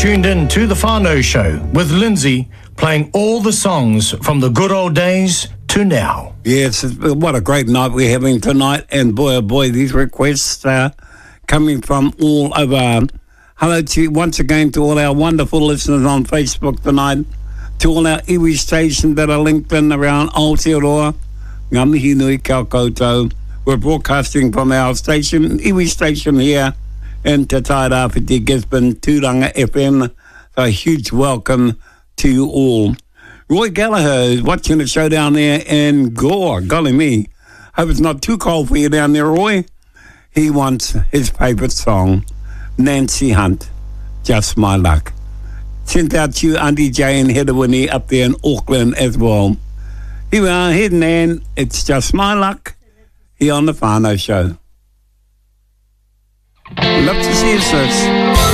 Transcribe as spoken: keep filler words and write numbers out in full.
tuned in to The Whānau Show with Lindsay, playing all the songs from the good old days to now. Yes, what a great night we're having tonight, and boy oh boy, these requests are coming from all over. Hello to once again to all our wonderful listeners on Facebook tonight, to all our iwi stations that are linked in around Aotearoa, ngā mihi nui kia koutou. We're broadcasting from our station, iwi station here in Te Tairāwhiti, Gisborne, Tūranga F M. So a huge welcome to you all. Roy Gallagher is watching the show down there in Gore. Golly me. Hope it's not too cold for you down there, Roy. He wants his favourite song, Nancy Hunt, Just My Luck. Sent out to you, Auntie Jane Hedawini up there in Auckland as well. Here we are, here Nan. It's Just My Luck here on The Whānau Show. Love to see you, sis.